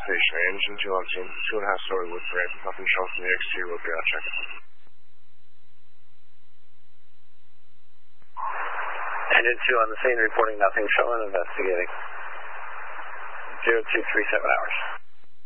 station. Engine 2 on scene. 2.5 story wood frame. Nothing shown from the exterior. We'll be out checking. Engine 2 on the scene, reporting nothing shown, investigating. 0237 hours.